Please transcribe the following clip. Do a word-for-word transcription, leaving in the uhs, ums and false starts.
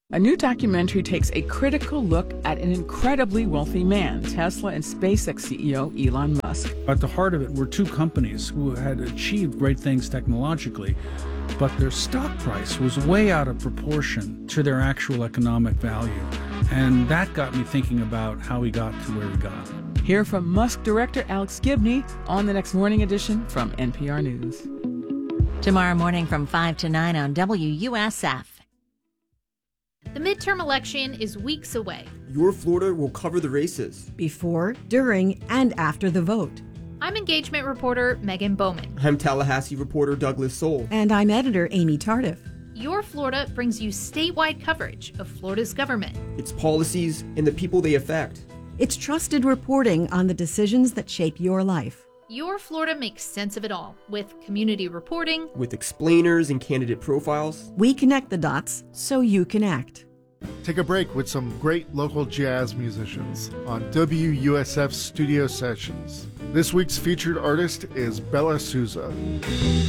A new documentary takes a critical look at an incredibly wealthy man, Tesla and SpaceX C E O Elon Musk. At the heart of it were two companies who had achieved great things technologically, but their stock price was way out of proportion to their actual economic value. And that got me thinking about how he got to where he got. Hear from Musk director Alex Gibney on the next Morning Edition from N P R News. Tomorrow morning from five to nine on W U S F. The midterm election is weeks away. Your Florida will cover the races. Before, during, and after the vote. I'm engagement reporter Megan Bowman. I'm Tallahassee reporter Douglas Soul. And I'm editor Amy Tardif. Your Florida brings you statewide coverage of Florida's government, its policies, and the people they affect. It's trusted reporting on the decisions that shape your life. Your Florida makes sense of it all with community reporting, with explainers and candidate profiles. We connect the dots so you can act. Take a break with some great local jazz musicians on W U S F Studio Sessions. This week's featured artist is Bella Souza.